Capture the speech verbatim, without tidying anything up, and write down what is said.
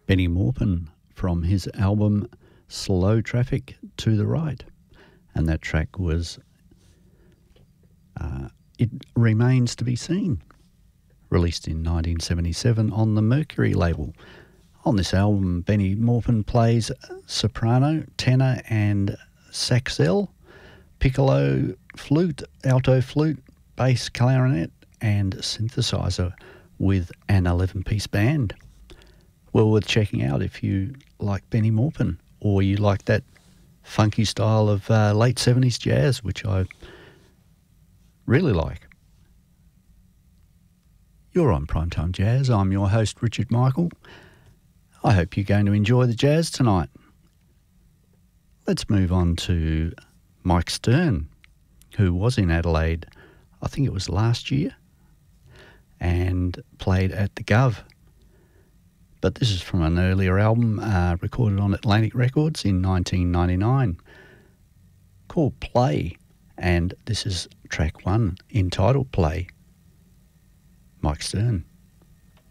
Benny Maupin from his album Slow Traffic to the Right. And that track was uh, It Remains to Be Seen, released in nineteen seventy-seven on the Mercury label. On this album, Benny Maupin plays soprano, tenor and saxel, piccolo, flute, alto flute, bass, clarinet and synthesizer with an eleven-piece band. Well worth checking out if you like Benny Maupin or you like that funky style of uh, late seventies jazz, which I really like. You're on Primetime Jazz. I'm your host, Richard Michael. I hope you're going to enjoy the jazz tonight. Let's move on to Mike Stern, who was in Adelaide, I think it was last year, and played at the Gov. But this is from an earlier album uh, recorded on Atlantic Records in nineteen ninety-nine called Play, and this is track one entitled Play. Mike Stern.